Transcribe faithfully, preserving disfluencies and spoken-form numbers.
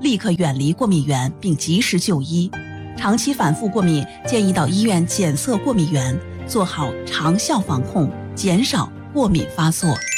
立刻远离过敏源并及时就医。长期反复过敏，建议到医院检测过敏源，做好长效防控，减少过敏发作。